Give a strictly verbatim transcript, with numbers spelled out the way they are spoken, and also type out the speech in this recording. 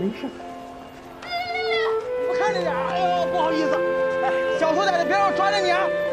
事。 我看着点，哎呦，不好意思，哎，小数点的别让我抓着你啊。